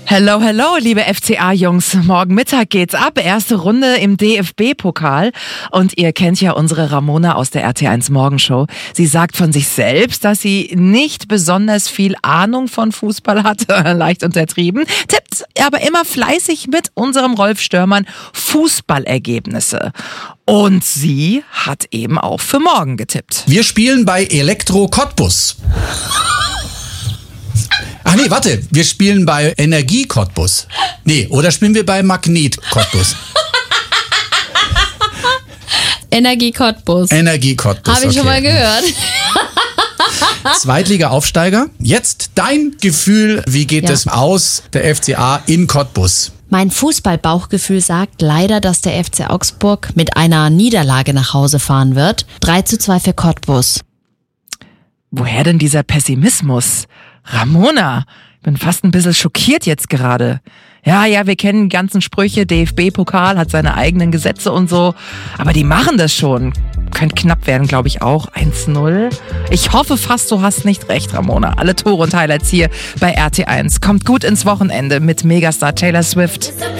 Hello, hello, liebe FCA-Jungs. Morgen Mittag geht's ab. Erste Runde im DFB-Pokal. Und ihr kennt ja unsere Ramona aus der RT1 Morgenshow. Sie sagt von sich selbst, dass sie nicht besonders viel Ahnung von Fußball hat. Leicht untertrieben. Tippt aber immer fleißig mit unserem Rolf Störmann Fußballergebnisse. Und sie hat eben auch für morgen getippt. Wir spielen bei Elektro Cottbus. Ach nee, warte, wir spielen bei Energie Cottbus. Nee, oder spielen wir bei Magnet Cottbus? Energie Cottbus. Energie Cottbus. Habe ich schon mal gehört. Zweitliga-Aufsteiger. Jetzt dein Gefühl, wie geht es aus, der FCA in Cottbus? Mein Fußballbauchgefühl sagt leider, dass der FC Augsburg mit einer Niederlage nach Hause fahren wird. 3:2 für Cottbus. Woher denn dieser Pessimismus? Ramona, ich bin fast ein bisschen schockiert jetzt gerade. Ja, wir kennen die ganzen Sprüche, DFB-Pokal hat seine eigenen Gesetze und so, aber die machen das schon. Könnte knapp werden, glaube ich auch. 1:0. Ich hoffe fast, du hast nicht recht, Ramona. Alle Tore und Highlights hier bei RT1. Kommt gut ins Wochenende mit Megastar Taylor Swift.